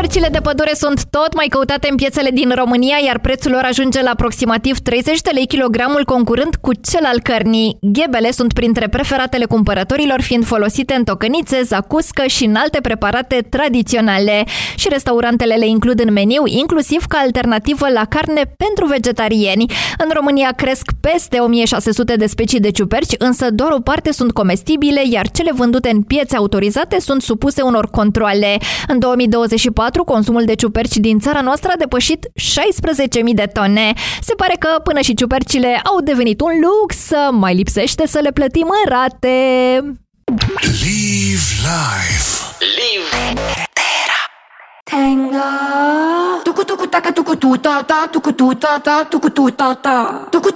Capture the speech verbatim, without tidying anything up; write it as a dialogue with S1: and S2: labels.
S1: Ciupercile de pădure sunt tot mai căutate în piețele din România, iar prețul lor ajunge la aproximativ treizeci de lei kilogramul, concurând cu cel al cărnii. Ghebele sunt printre preferatele cumpărătorilor, fiind folosite în tocănițe, zacuscă și în alte preparate tradiționale. Și restaurantele le includ în meniu, inclusiv ca alternativă la carne pentru vegetariani. În România cresc peste o mie șase sute de specii de ciuperci, însă doar o parte sunt comestibile, iar cele vândute în piețe autorizate sunt supuse unor controale. În două mii douăzeci și patru, consumul de ciuperci din țara noastră a depășit șaisprezece mii de tone. Se pare că până și ciupercile au devenit un lux, mai lipsește să le plătim în rate.
S2: Live life.
S3: Live
S4: Tenga tuku tuku taka tuku tu ta ta tuku tu ta ta tuku tu ta ta tuku